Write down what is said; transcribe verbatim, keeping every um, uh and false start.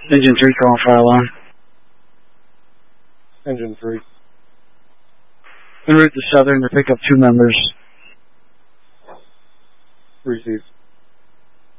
Engine three calling fire alarm. Engine three. En route to Southern to pick up two members.